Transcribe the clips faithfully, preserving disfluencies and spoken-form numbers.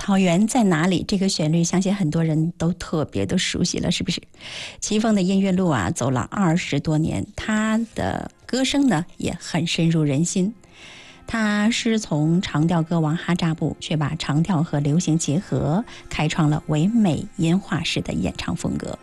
草原在哪里？这个旋律相信很多人都特别的熟悉了，是不是？齐峰的音乐路啊，走了二十多年，他的歌声呢也很深入人心。他师从长调歌王哈扎布，却把长调和流行结合，开创了唯美音画式的演唱风格。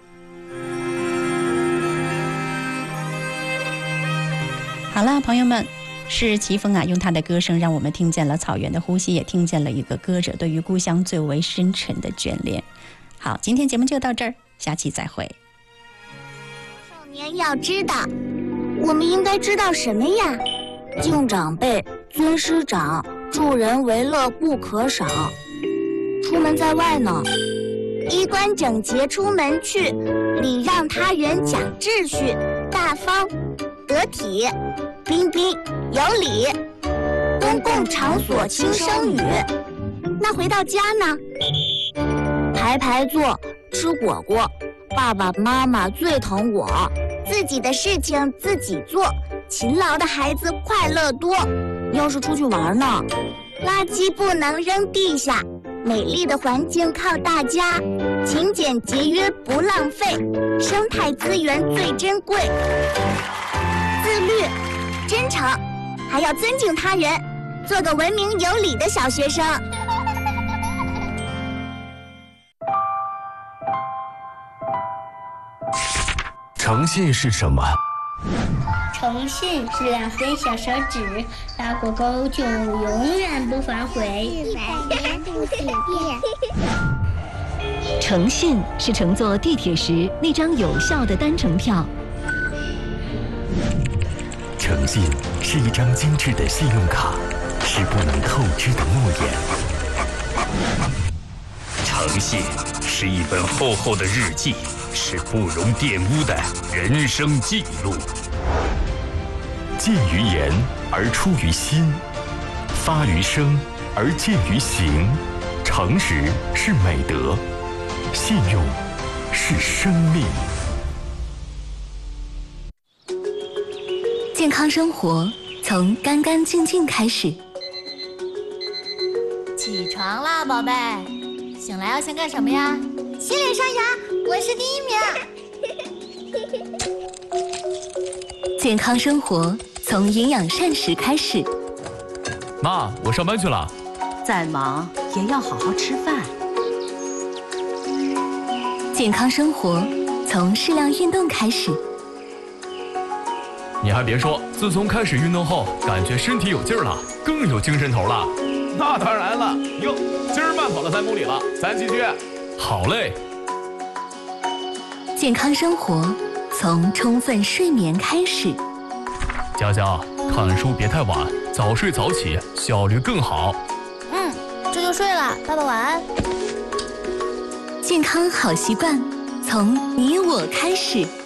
好了，朋友们，是齐峰啊，用他的歌声让我们听见了草原的呼吸，也听见了一个歌者对于故乡最为深沉的眷恋。好，今天节目就到这儿，下期再会。 少年要知道，我们应该知道什么呀？敬长辈，尊师长，助人为乐不可少。出门在外呢，衣冠整洁出门去，礼让他人讲秩序，大方得体，彬彬有礼。公共场所轻声语。那回到家呢？排排坐，吃果果，爸爸妈妈最疼我，自己的事情自己做，勤劳的孩子快乐多。要是出去玩呢，垃圾不能扔地下，美丽的环境靠大家，勤俭节约不浪费，生态资源最珍贵。自律、真诚，还要尊敬他人，做个文明有礼的小学生。 诚信是什么？ 诚信是两根小手指拉过钩就永远不反悔。 诚信是乘坐地铁时那张有效的单程票。 诚信是一张精致的信用卡，是不能透支的诺言。 诚信是一本厚厚的日记，是不容玷污的人生记录。 见于言而出于心，发于声而见于行。诚实是美德，信用是生命。 健康生活从干干净净开始。 起床啦，宝贝！醒来要先干什么呀？ 洗脸刷牙，我是第一名。健康生活从营养膳食开始。 妈，我上班去了。 再忙也要好好吃饭。 健康生活从适量运动开始。 你还别说，自从开始运动后，感觉身体有劲儿了，更有精神头了。 那当然了，哟，今儿慢跑了三公里了，咱继续。 好嘞。 健康生活从充分睡眠开始。 佳佳，看书别太晚，早睡早起，效率更好。 嗯，这就睡了，爸爸晚安。 健康好习惯从你我开始。